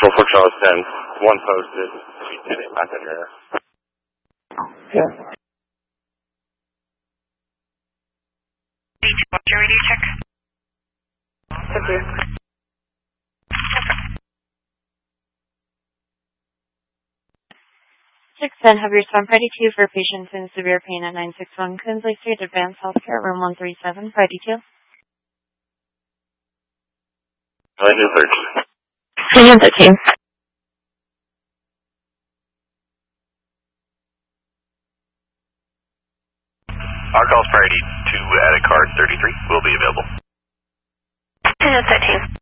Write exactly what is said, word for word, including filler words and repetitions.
Central for Charleston, one posted, she's in it, passenger. Yeah. Radio check. Thank you. six ten, have your response ready two for patients in severe pain at nine six one Kinsley Street, Advanced Healthcare, room one three seven, ready two. nine thirteen. nine thirteen. Our call's priority two at a card thirty-three will be available. ten thirteen.